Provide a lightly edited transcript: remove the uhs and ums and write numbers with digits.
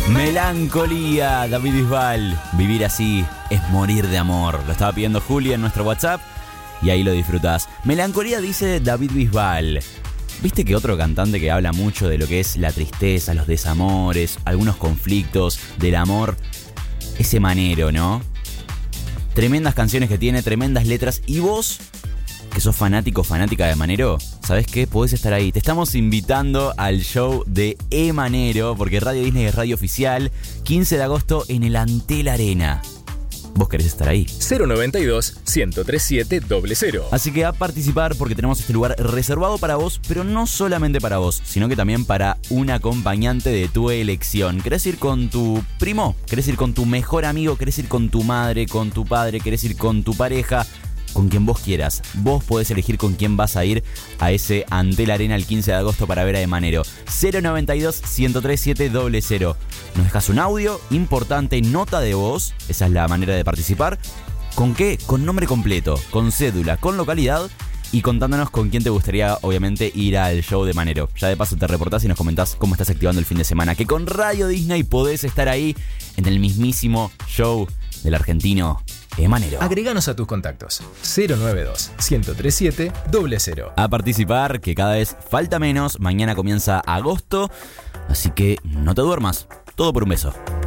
Melancolía, David Bisbal. Vivir así es morir de amor. Lo estaba pidiendo Julia en nuestro WhatsApp y ahí lo disfrutás. Melancolía, dice David Bisbal. ¿Viste que otro cantante que habla mucho de lo que es la tristeza, los desamores, algunos conflictos, del amor? Ese Manero, ¿no? Tremendas canciones que tiene, tremendas letras. ¿Y vos, que sos fanático, fanática de Manero? ¿Sabés qué? Podés estar ahí. Te estamos invitando al show de Manero, porque Radio Disney es radio oficial, 15 de agosto en el Antel Arena. ¿Vos querés estar ahí? 092-1037-00. Así que a participar, porque tenemos este lugar reservado para vos, pero no solamente para vos, sino que también para un acompañante de tu elección. ¿Querés ir con tu primo? ¿Querés ir con tu mejor amigo? ¿Querés ir con tu madre, con tu padre? ¿Querés ir con tu pareja? Con quien vos quieras. Vos podés elegir con quién vas a ir a ese Antel Arena el 15 de agosto para ver a Manero. 092-1037-00. Nos dejas un audio importante, nota de voz. Esa es la manera de participar. ¿Con qué? Con nombre completo, con cédula, con localidad y contándonos con quién te gustaría, obviamente, ir al show de Manero. Ya de paso te reportás y nos comentás cómo estás activando el fin de semana. Que con Radio Disney podés estar ahí en el mismísimo show del argentino Manero. Agreganos a tus contactos. 092-1037-00. A participar, que cada vez falta menos. Mañana comienza agosto, así que no te duermas. Todo por un beso.